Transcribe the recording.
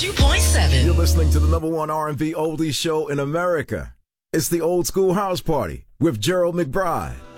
92.7. You're listening to the number one R&B oldie show in America. It's the Old School House Party with Gerald McBride.